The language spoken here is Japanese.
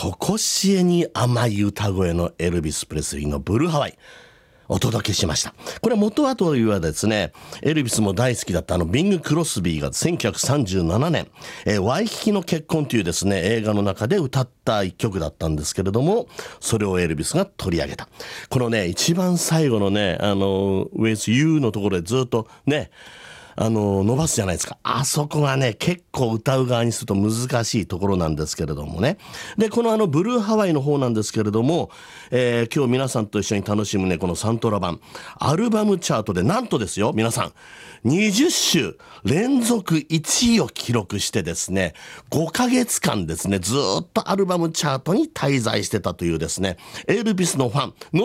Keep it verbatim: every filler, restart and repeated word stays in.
常しえに甘い歌声のエルビス・プレスリーのブルーハワイお届けしました。これ元はというはですね、エルビスも大好きだったあのビング・クロスビーがせんきゅうひゃくさんじゅうななねん、えー、ワイキキの結婚というですね映画の中で歌った一曲だったんですけれども、それをエルビスが取り上げた。このね一番最後のねあの With You のところでずっとねあの伸ばすじゃないですか。あそこがね結構歌う側にすると難しいところなんですけれどもね。でこのあのブルーハワイの方なんですけれども、えー、今日皆さんと一緒に楽しむねこのサントラ版アルバムチャートでなんとですよ皆さんにじゅっしゅ連続いちいを記録してですねごかげつかんですねずっとアルバムチャートに滞在してたというですねエルビスのファンの